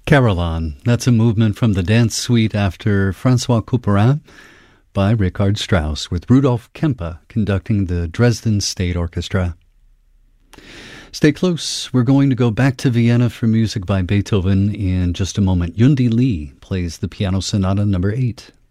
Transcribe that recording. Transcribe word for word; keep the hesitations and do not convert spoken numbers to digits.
Caroline, that's a movement from the dance suite after Francois Couperin by Richard Strauss, with Rudolf Kempe conducting the Dresden State Orchestra. Stay close. We're going to go back to Vienna for music by Beethoven in just a moment. Yundi Lee plays the Piano Sonata number eight.